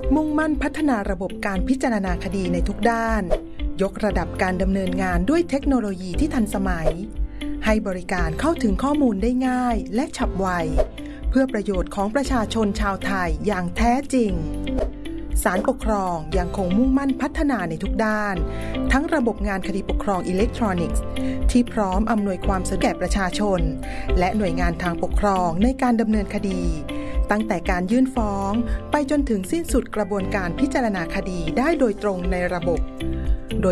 มุ่งมั่นพัฒนาระบบการพิจารณาคดีในทุกด้านยกระดับการดำเนินงานด้วยเทคโนโลยีที่ทันสมัยให้บริการเข้าถึงข้อมูลได้ง่ายและฉับไวเพื่อประโยชน์ของประชาชนชาวไทยอย่างแท้จริงศาลปกครองยังคงมุ่งมั่นพัฒนาในทุกด้านทั้งระบบงานคดีปกครองอิเล็กทรอนิกส์ที่พร้อมอำนวยความสะดวกแก่ประชาชนและหน่วยงานทางปกครองในการดำเนินคดีตั้งแต่การยื่นฟ้องไปจนถึงสิ้นสุดกระบวนการพิจารณาคดีได้โดยตรงในระบบโดย